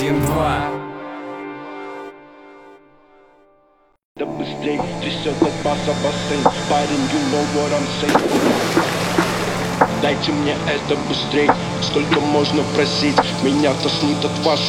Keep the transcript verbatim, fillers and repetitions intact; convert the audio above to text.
один-два. Да быстрей, трясет от баса бассейн. Парень, you know what I'm saying. Дайте мне это быстрей, сколько можно просить. Меня тошнит от вашей